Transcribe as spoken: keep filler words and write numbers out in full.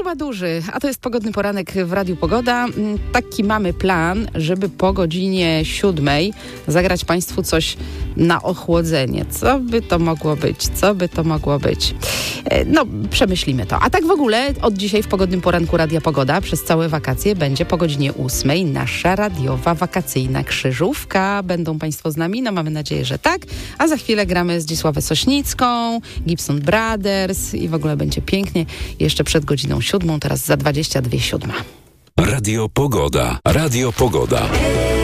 ma duży, a to jest pogodny poranek w Radiu Pogoda. Taki mamy plan, żeby po godzinie siódmej zagrać Państwu coś na ochłodzenie. Co by to mogło być? Co by to mogło być? No, przemyślimy to. A tak w ogóle od dzisiaj w pogodnym poranku Radia Pogoda przez całe wakacje będzie po godzinie ósmej nasza radiowa wakacyjna krzyżówka. Będą Państwo z nami? No mamy nadzieję, że tak. A za chwilę gramy Zdzisławę Sośnicką, Gibson Brothers i w ogóle będzie pięknie. Jeszcze przed godziną siódmą, teraz za dwadzieścia dwie siódma. Radio Pogoda. Radio Pogoda.